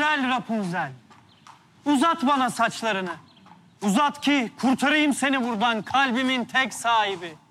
güzel Rapunzel. Uzat bana saçlarını. Uzat ki kurtarayım seni buradan, kalbimin tek sahibi.